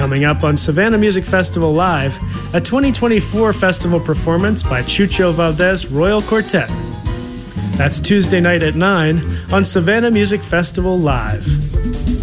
Coming up on Savannah Music Festival Live, a 2024 festival performance by Chucho Valdez Royal Quartet. That's Tuesday night at 9 on Savannah Music Festival Live.